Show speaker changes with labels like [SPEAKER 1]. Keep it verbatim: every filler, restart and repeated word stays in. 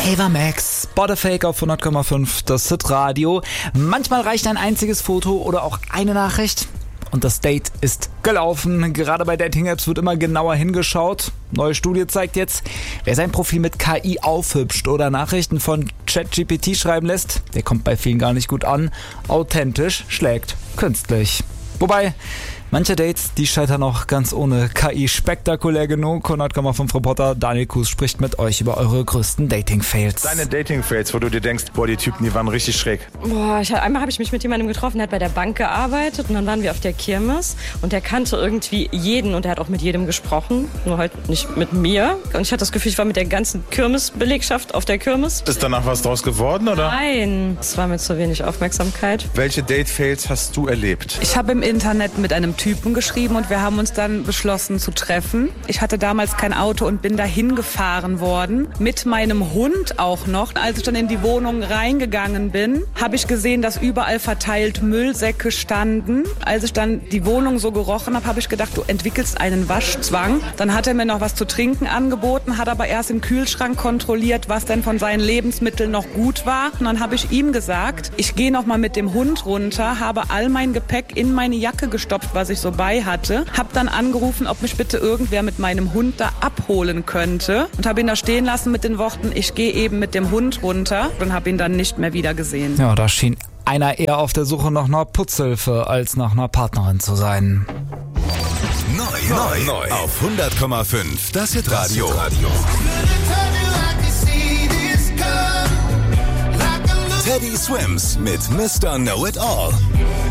[SPEAKER 1] Ava Max, Butterfake auf hundert Komma fünf, das Hit-Radio. Manchmal reicht ein einziges Foto oder auch eine Nachricht und das Date ist gelaufen. Gerade bei Dating-Apps wird immer genauer hingeschaut. Neue Studie zeigt jetzt, wer sein Profil mit K I aufhübscht oder Nachrichten von ChatGPT schreiben lässt, der kommt bei vielen gar nicht gut an. Authentisch schlägt künstlich. Wobei, manche Dates, die scheitern auch ganz ohne K I. Spektakulär genug. hundert Komma fünf Reporter Daniel Kuhs spricht mit euch über eure größten Dating-Fails.
[SPEAKER 2] Deine Dating-Fails, wo du dir denkst, boah, die Typen, die waren richtig schräg.
[SPEAKER 3] Boah, ich, einmal habe ich mich mit jemandem getroffen, der hat bei der Bank gearbeitet und dann waren wir auf der Kirmes und der kannte irgendwie jeden und der hat auch mit jedem gesprochen, nur halt nicht mit mir. Und ich hatte das Gefühl, ich war mit der ganzen Kirmesbelegschaft auf der Kirmes.
[SPEAKER 2] Ist danach was draus geworden, oder?
[SPEAKER 3] Nein, es war mir zu wenig Aufmerksamkeit.
[SPEAKER 2] Welche Date-Fails hast du erlebt?
[SPEAKER 4] Ich habe im Internet mit einem Typen geschrieben und wir haben uns dann beschlossen zu treffen. Ich hatte damals kein Auto und bin dahin gefahren worden, mit meinem Hund auch noch. Als ich dann in die Wohnung reingegangen bin, habe ich gesehen, dass überall verteilt Müllsäcke standen. Als ich dann die Wohnung so gerochen habe, habe ich gedacht, du entwickelst einen Waschzwang. Dann hat er mir noch was zu trinken angeboten, hat aber erst im Kühlschrank kontrolliert, was denn von seinen Lebensmitteln noch gut war. Und dann habe ich ihm gesagt, ich gehe noch mal mit dem Hund runter, habe all mein Gepäck in meine Jacke gestopft, was ich so bei hatte. Habe dann angerufen, ob mich bitte irgendwer mit meinem Hund da abholen könnte und habe ihn da stehen lassen mit den Worten, ich gehe eben mit dem Hund runter und habe ihn dann nicht mehr wieder gesehen.
[SPEAKER 1] Ja, da schien einer eher auf der Suche nach einer Putzhilfe als nach einer Partnerin zu sein.
[SPEAKER 5] Neu, neu, neu. Auf hundert Komma fünf, das Hit-Radio. Teddy Swims mit Mister Know It All.